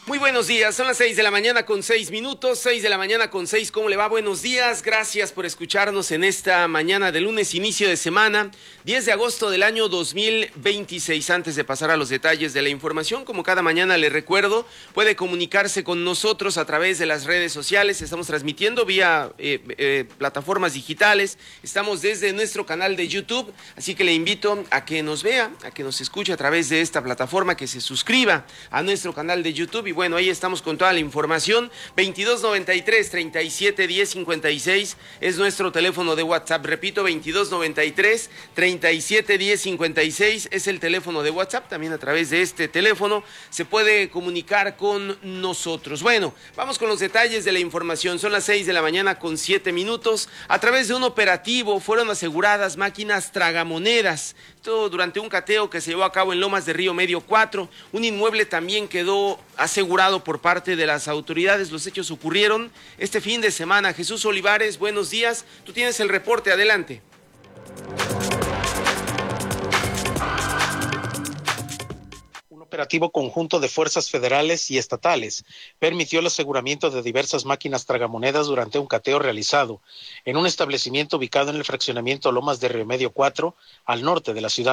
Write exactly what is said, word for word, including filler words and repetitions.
Muy buenos días, son las seis de la mañana con seis minutos, seis de la mañana con seis, ¿cómo le va? Buenos días, gracias por escucharnos en esta mañana de lunes, inicio de semana, diez de agosto del año dos mil veintiséis. Antes de pasar a los detalles de la información, como cada mañana le recuerdo, puede comunicarse con nosotros a través de las redes sociales, estamos transmitiendo vía eh, eh, plataformas digitales, estamos desde nuestro canal de YouTube, así que le invito a que nos vea, a que nos escuche a través de esta plataforma, que se suscriba a nuestro canal de YouTube y bueno, ahí estamos con toda la información. Veintidós noventa y tres, treinta y siete, diez, cincuenta y seis es nuestro teléfono de WhatsApp. Repito, veintidós noventa y tres, treinta y siete, diez, cincuenta y seis es el teléfono de WhatsApp. También a través de este teléfono se puede comunicar con nosotros. Bueno, vamos con los detalles de la información. Son las seis de la mañana con siete minutos. A través de un operativo fueron aseguradas máquinas tragamonedas. Esto durante un cateo que se llevó a cabo en Lomas de Río Medio cuatro. Un inmueble también quedó asegurado por parte de las autoridades. Los hechos ocurrieron este fin de semana. Jesús Olivares, buenos días. Tú tienes el reporte, adelante. Un operativo conjunto de fuerzas federales y estatales permitió el aseguramiento de diversas máquinas tragamonedas durante un cateo realizado en un establecimiento ubicado en el fraccionamiento Lomas de Río Medio cuatro, al norte de la ciudad